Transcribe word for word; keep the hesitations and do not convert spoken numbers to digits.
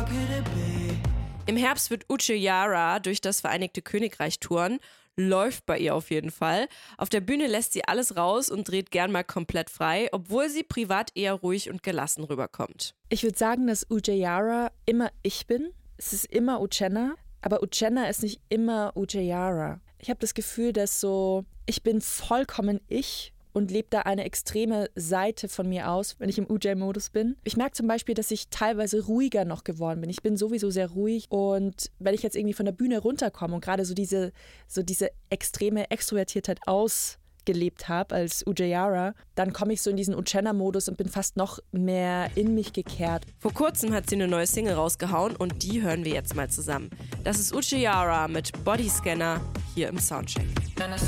Im Herbst wird Uche Yara durch das Vereinigte Königreich touren. Läuft bei ihr auf jeden Fall. Auf der Bühne lässt sie alles raus und dreht gern mal komplett frei, obwohl sie privat eher ruhig und gelassen rüberkommt. Ich würde sagen, dass Uche Yara immer ich bin. Es ist immer Uchenna, aber Uchenna ist nicht immer Uche Yara. Ich habe das Gefühl, dass so, ich bin vollkommen ich und lebe da eine extreme Seite von mir aus, wenn ich im U J-Modus bin. Ich merke zum Beispiel, dass ich teilweise ruhiger noch geworden bin. Ich bin sowieso sehr ruhig und wenn ich jetzt irgendwie von der Bühne runterkomme und gerade so diese, so diese extreme Extrovertiertheit ausgelebt habe als Uche Yara, dann komme ich so in diesen Uchenna-Modus und bin fast noch mehr in mich gekehrt. Vor kurzem hat sie eine neue Single rausgehauen und die hören wir jetzt mal zusammen. Das ist Uche Yara mit Bodyscanner hier im Soundcheck.